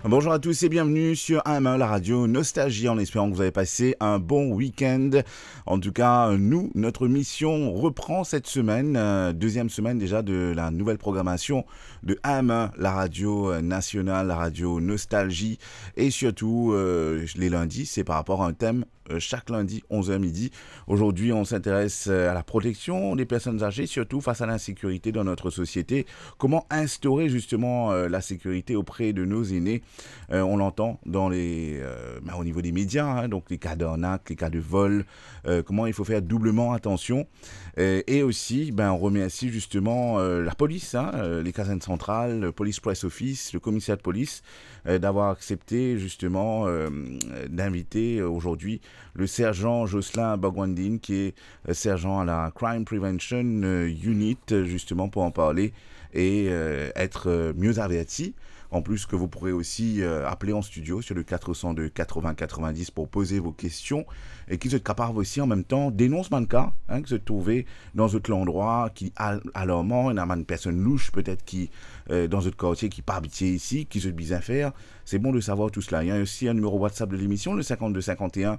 Bonjour à tous et bienvenue sur AM1, la radio Nostalgie, en espérant que vous avez passé un bon week-end. En tout cas, nous, notre mission reprend cette semaine, deuxième semaine déjà de la nouvelle programmation de AM1, la radio nationale, la radio Nostalgie. Et surtout, les lundis, c'est par rapport à un thème chaque lundi, 11h midi. Aujourd'hui, on s'intéresse à la protection des personnes âgées, surtout face à l'insécurité dans notre société. Comment instaurer justement la sécurité auprès de nos aînés. On l'entend dans au niveau des médias, donc les cas d'arnaque, les cas de vol, comment il faut faire doublement attention. Et aussi, on remercie justement la police, les casernes centrales, le Police Press Office, le commissariat de police, d'avoir accepté justement d'inviter aujourd'hui le sergent Jocelyn Bagwandine, qui est sergent à la Crime Prevention Unit, justement pour en parler et être mieux averti. En plus que vous pourrez aussi appeler en studio sur le 402 80 90 pour poser vos questions et qui se capable aussi en même temps dénonce man cas qui se trouvait dans autre endroit qui alarmant, il y a une personne louche peut-être qui dans autre quartier qui pas habité ici, qui se bien faire. C'est bon de savoir tout cela. Il y a aussi un numéro WhatsApp de l'émission, le 52 51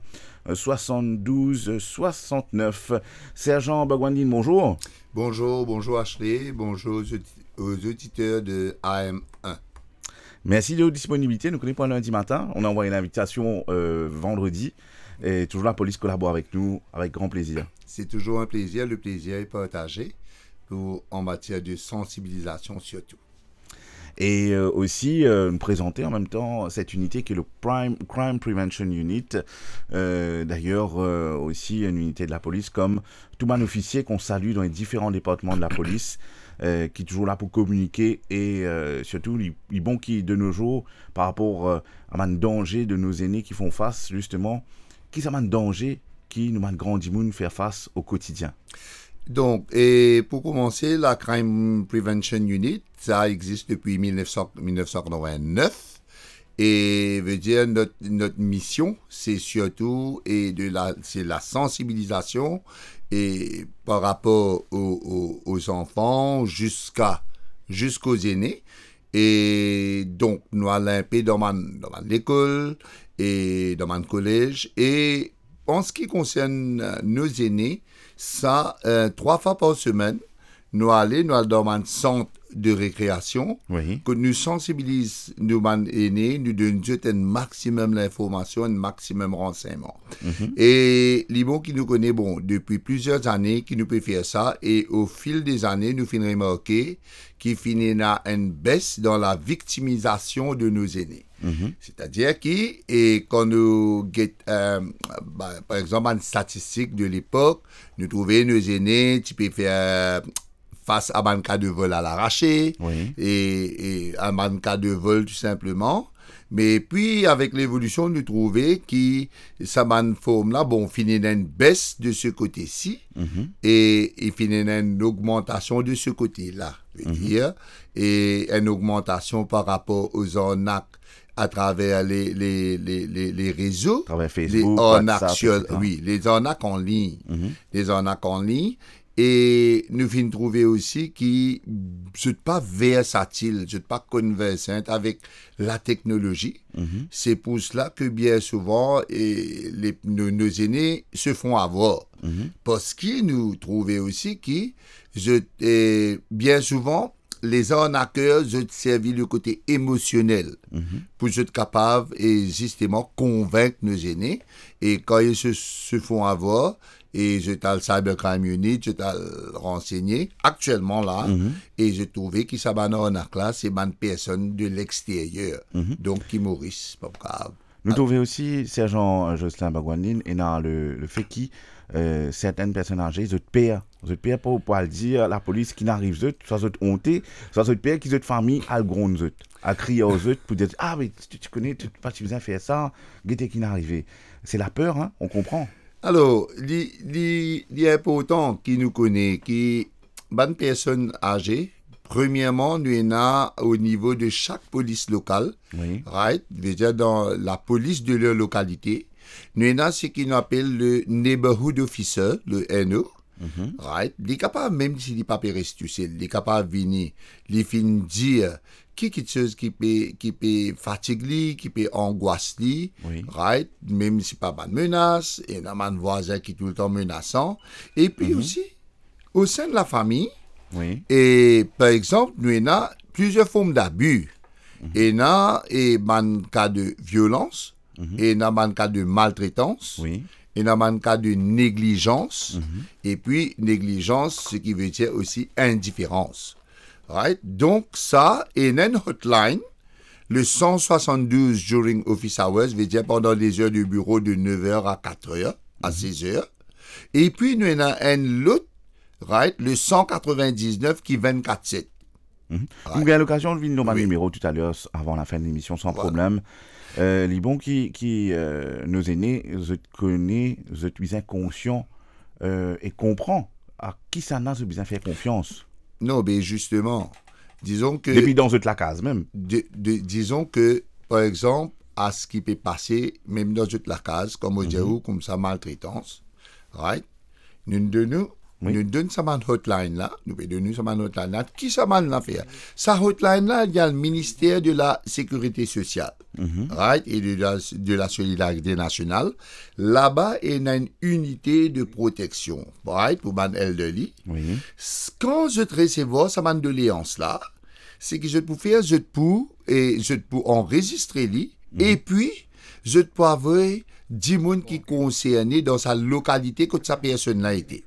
72 69. Sergent Bagwandine, bonjour. Bonjour Ashley, bonjour aux auditeurs de AM1. Merci de votre disponibilité. Nous connaissons pas lundi matin. On a envoyé l'invitation vendredi. Et toujours la police collabore avec nous avec grand plaisir. C'est toujours un plaisir. Le plaisir est partagé en matière de sensibilisation surtout. Et aussi nous présenter en même temps cette unité qui est le Crime Prevention Unit. D'ailleurs, aussi une unité de la police comme tout un officier qu'on salue dans les différents départements de la police. Qui est toujours là pour communiquer et surtout les bons qui de nos jours par rapport à un danger de nos aînés qui font face justement qui ça un danger qui nous man grand monde faire face au quotidien. Donc, et pour commencer, la Crime Prevention Unit, ça existe depuis 1989 et veut dire notre mission, c'est surtout c'est la sensibilisation et par rapport aux enfants jusqu'aux aînés. Et donc, nous allons dans l'école et dans le collège. Et en ce qui concerne nos aînés, ça, 3 fois par semaine, nous allons dans un centre de récréation, oui. Que nous sensibilisons nos aînés, nous donnons un maximum d'informations, un maximum de renseignements. Mm-hmm. Et les bons qui nous connaissent depuis plusieurs années, qui nous peut faire ça, et au fil des années, nous finissons remarquer qu'il finit une baisse dans la victimisation de nos aînés. Mm-hmm. C'est-à-dire quand nous par exemple, une statistique de l'époque, nous trouvons nos aînés, tu peux faire face à un cas de vol à l'arraché, oui. et à un cas de vol tout simplement. Mais puis, avec l'évolution, nous trouvons que ça forme-là, finit une baisse de ce côté-ci, mm-hmm. et finit une augmentation de ce côté-là, dire, et une augmentation par rapport aux arnaques à travers les réseaux, à travers Facebook, WhatsApp, les arnaques en ligne, mm-hmm. les arnaques en ligne. Et nous venons trouver aussi qu'ils ne sont pas versatiles, ne sont pas conversants avec la technologie. Mm-hmm. C'est pour cela que bien souvent, nos aînés se font avoir. Mm-hmm. Parce que nous trouvons aussi que bien souvent, les arnaqueurs ont servi le côté émotionnel pour être capables et justement convaincre nos aînés. Et quand ils se font avoir, et je t'ai le Cybercrime Unit, je t'ai renseigné actuellement là, et j'ai trouvé que ça va en là, c'est une personne de l'extérieur, donc qui Maurice, pas grave. Nous trouvons aussi, sergent Jocelyn Bagwandine, et dans le fait que certaines personnes âgées, ils perdent pour le dire, la police qui n'arrive pas, soit honté, soit père qui ont famille à gronde, à crier aux autres pour dire ah mais tu connais, tu pas tu viens faire ça, guetter qui n'arrive. C'est la peur, on comprend. Alors, il est important qui nous connaît, qui bonne personne âgée. Premièrement, nous avons au niveau de chaque police locale, oui. Right, déjà dans la police de leur localité, nous avons ce qu'on appelle le neighborhood officer, le NO, right? Il est capable, même s'il n'est pas resté seul, il est capable de venir, il fin dire quelque chose qui peut fatiguer, qui peut angoisser, right? Même si pas de menace, et il y a un voisin qui est tout le temps menaçant. Et puis aussi, au sein de la famille, et par exemple, nous avons plusieurs formes d'abus. Et il y a un cas de violence, et il y a un cas de maltraitance, et il y a un cas de négligence, et puis négligence, ce qui veut dire aussi indifférence. Right? Donc ça, et il y a une hotline, le 172 during office hours, veut dire pendant les heures de bureau de 9h à 4h, à 16h. Et puis nous avons un autre, right? Le 199 qui est 24/7. Vous avez l'occasion de venir dans mon numéro tout à l'heure, avant la fin de l'émission, sans problème. Les bons qui nos aînés, je connais, je suis inconscient et comprends à qui ça n'a besoin faire confiance. Non, mais justement, disons que... Depuis dans la case même. Disons que, par exemple, à ce qui peut passer, même dans la case, comme au Djaou, comme ça, maltraitance, right? Nous donnons ça hotline là, nous donnons ça hotline là, qui ça l'a fait? Sa hotline là, il y a le ministère de la Sécurité sociale, right? Et de la Solidarité nationale. Là-bas, il y a une unité de protection, right? Pour man elderly. Quand je te recevoir ça doléance là, c'est que je peux faire, je peux enregistrer lui, et puis, je peux avoir 10 personnes qui sont concernées dans sa localité que sa personne a été.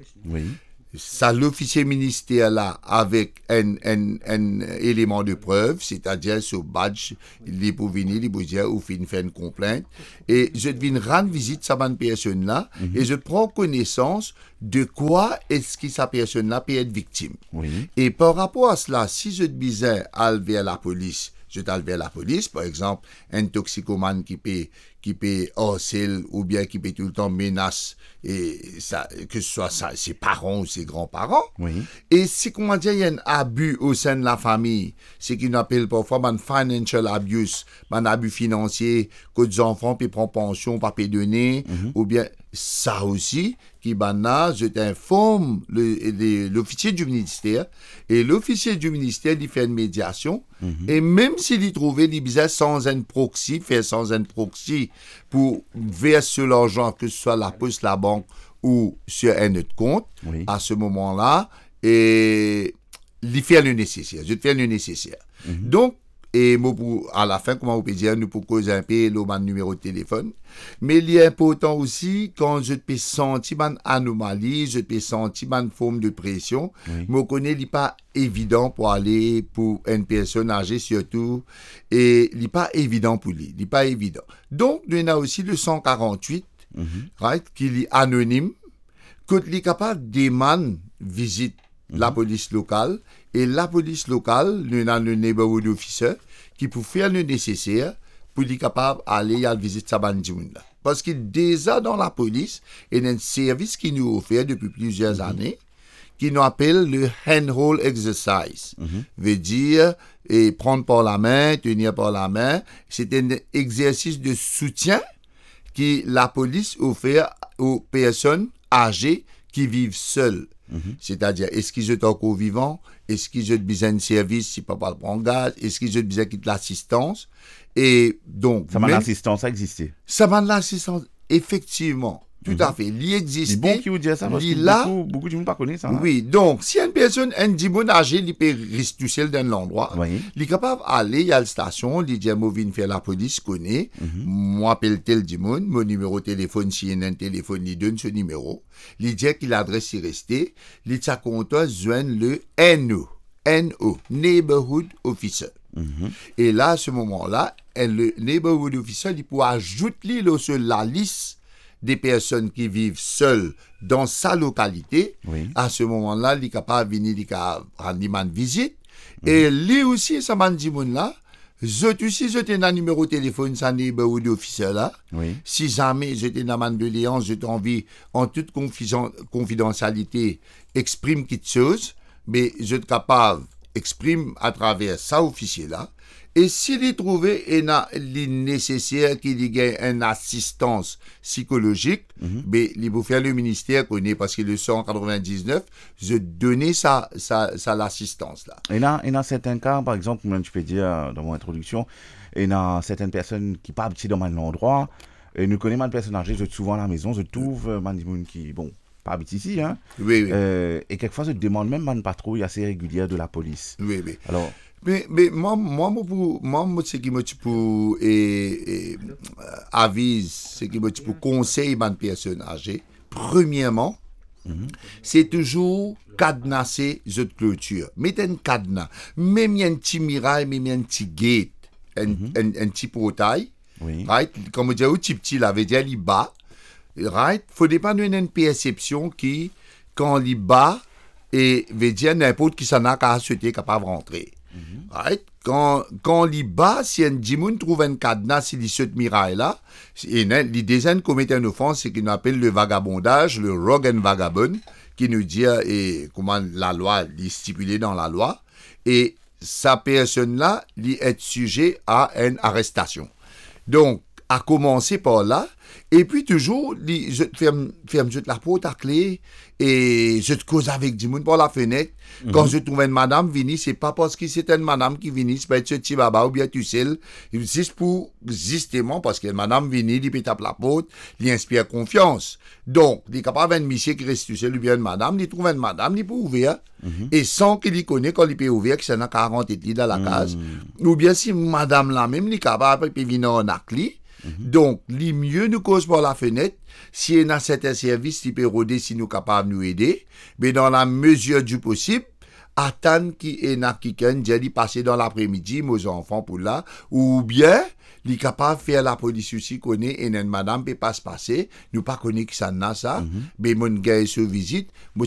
Ça, l'officier ministère là, avec un élément de preuve, c'est-à-dire ce badge, il peut venir, il peut dire, ou faire une complainte, et je viens rendre visite à cette personne là, et je prends connaissance de quoi est-ce que cette personne là peut être victime. Et par rapport à cela, si je disais aller vers la police, je t'aille vers la police, par exemple, un toxicomane qui peut harceler ou bien qui peut tout le temps menace, et ça, que ce soit ses parents ou ses grands-parents. Et si, comment dire, il y a un abus au sein de la famille, c'est qu'on appelle parfois un financial abuse, un abus financier, que des enfants peuvent prendre pension, pas payer donner, ou bien ça aussi, qui je t'informe l'officier du ministère, et l'officier du ministère, il fait une médiation, et même s'il y trouvait, il disait sans un proxy, pour verser l'argent, que ce soit la poste, la banque, ou sur un autre compte, à ce moment-là, et il fait le nécessaire, je te fais le nécessaire. Donc, et à la fin, comment on peut dire, nous pouvons causer un peu le numéro de téléphone. Mais il est important aussi, quand je peux sentir une anomalie, je peux sentir une forme de pression, je connais, il n'est pas évident pour aller pour une personne âgée surtout, et il n'est pas évident pour lui, il n'est pas évident. Donc, nous avons aussi le 148, right, qui est anonyme, qu'il est capable de demander visite la police locale, et la police locale, nous avons le neighborhood officer, qui peut faire le nécessaire pour être capable d'aller à la visite de Sabandimoun. Parce que déjà dans la police, il y a un service qui nous offert depuis plusieurs années, qui nous appelle le handhold exercise. Veut dire, prendre par la main, tenir par la main. C'est un exercice de soutien que la police offre aux personnes âgées qui vivent seules. C'est-à-dire, est-ce qu'ils sont encore vivants? Est-ce qu'ils ont besoin de service si papa prend gaz? Est-ce qu'ils ont besoin de l'assistance? Et donc... Ça m'a l'assistance a existé. Ça m'a l'assistance, effectivement. Tout à fait. Il existe. C'est bon qui vous dit ça parce que beaucoup de gens ne connaissent pas ça. Oui, donc, si une personne, un dimon âgé, il peut rester seul dans l'endroit, il est capable d'aller à la station, il dit, moi, viens faire la police, connaît, moi, appelle tel dimon, mon numéro de téléphone, si il y a un téléphone, il donne ce numéro, il dit qu'il l'adresse est restée, il dit qu'on doit joindre le NO, Neighborhood Officer. Et là, à ce moment-là, le Neighborhood Officer, il peut ajouter sur la liste des personnes qui vivent seules dans sa localité. À ce moment-là, il est capable de venir, il est capable de rendre une visite. Et lui aussi, ça m'a dit, là, je t'ai un numéro de téléphone, ça neighborhood officer là. Si jamais j'étais dans ma doléance, j'ai envie, en toute confidentialité, exprime quelque chose, mais je suis capable d'exprimer à travers ça officier là. Et s'il y trouvé il nécessaire qu'il y ait une assistance psychologique, ben, il faut faire le ministère connaît parce que le 199, je donnais ça l'assistance là. Et dans certains cas, par exemple, comme je peux dire dans mon introduction, et dans certaines personnes qui pas habituées dans un endroit, et nous connaissons une personne âgée, je suis souvent à la maison, je trouve des gens qui, bon, pas habitent ici, hein. Oui, oui. Et quelquefois, je demande même une patrouille assez régulière de la police. Oui, oui. Alors, Mais moi, ce qui me pour avise, ce qui me pour conseil une personne âgée, premièrement, c'est toujours cadenasser cette clôture. Mettez un cadenas. Même un petit mirail, même un petit gate, un petit portail. oui. Right? Comme on dit, un petit là, veut dire il bas. Right? Faut dépendre d'une perception qui, quand il bas, et veut dire n'importe qui s'en a qu'à souhaiter capable de rentrer. Right? Quand il bas, si un dimoun trouve un cadenas, s'il y a ce mirail là, les désignes commettent une offense, c'est qu'on appelle le vagabondage, le rogue and vagabond, qui nous dit comment la loi est stipulée dans la loi, et sa personne là, il est sujet à une arrestation. Donc, à commencer par là, et puis toujours, je ferme la porte à clé, et je te cause avec du monde par la fenêtre. Quand je trouve une madame venue, c'est pas parce que c'est une madame qui vient, c'est pas ce petit baba ou bien tu sais, c'est pour, justement, parce que madame vient, il peut taper la porte, il inspire confiance. Donc, il est capable d'un monsieur qui reste tout seul, ou bien une madame, il trouve une madame, il peut ouvrir, et sans qu'il connaisse quand il peut ouvrir, que ça n'a 40 études dans la case. Ou bien si madame là même, il est capable, il peut venir en acli. Donc, les mieux nous cause par la fenêtre, si il y a certains services qui peuvent rôder, si nous sommes capables de nous aider, mais dans la mesure du possible, attendre qu'il y ait quelqu'un qui passer dans l'après-midi, mes enfants pour là, ou bien, il est capable de faire la police aussi, connaît, et une madame peut pas se passer, nous pas connaît que ça n'a ça, mais mon gars est sur visite, moi